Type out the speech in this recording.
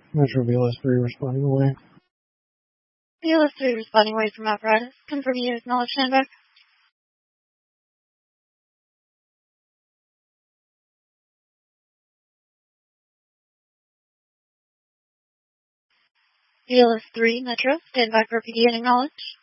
Metro BLS-3 responding away. BLS-3 responding away from apparatus. Confirm you acknowledge standby. BLS-3 Metro, standby for PD and acknowledge.